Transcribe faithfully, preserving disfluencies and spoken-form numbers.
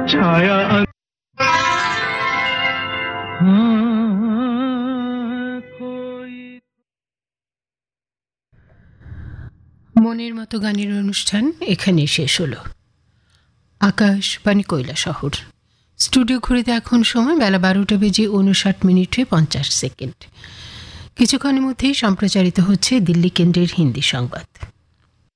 ছায়া মনের মতো গানের অনুষ্ঠান এখানে শেষ হলো। আকাশবাণী কৈলাসহর। স্টুডিও ঘুরিতে এখন সময় বেলা বারোটা বেজে উনষাট মিনিটে পঞ্চাশ সেকেন্ড। কিছুক্ষণের মধ্যেই সম্প্রচারিত হচ্ছে দিল্লি কেন্দ্রের হিন্দি সংবাদ।